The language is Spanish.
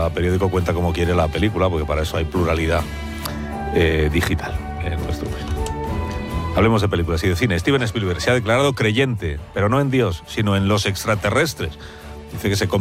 cada periódico cuenta como quiere la película, porque para eso hay pluralidad digital en nuestro país. Hablemos de películas y de cine. Steven Spielberg se ha declarado creyente, pero no en Dios, sino en los extraterrestres. Dice que se